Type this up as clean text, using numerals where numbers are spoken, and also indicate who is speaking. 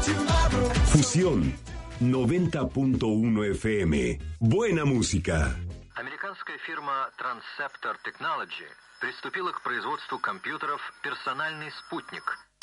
Speaker 1: Fusión 90.1 FM. Buena música.
Speaker 2: Американская фирма Transceptor Technology приступила к производству компьютеров «Персональный спутник»,